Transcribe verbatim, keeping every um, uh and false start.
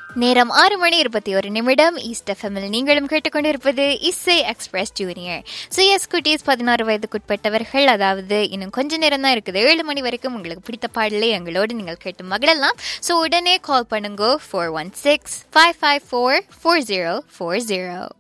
நேரம் ஆறு மணி இருபத்தி ஒரு நிமிடம். ஈஸ்ட் எஃப்எம்மில் நீங்களும் கேட்டுக்கொண்டிருப்பது இசை எக்ஸ்பிரஸ் ஜூனியர். ஸோ எஸ் குட்டீஸ், பதினாறு வயதுக்குட்பட்டவர்கள், அதாவது இன்னும் கொஞ்ச நேரம் தான் இருக்குது. ஏழு மணி வரைக்கும் உங்களுக்கு பிடித்த பாடலை எங்களோடு நீங்கள் கேட்டு மகிழலாம். ஸோ உடனே கால் பண்ணுங்க four one six five five four four zero four zero.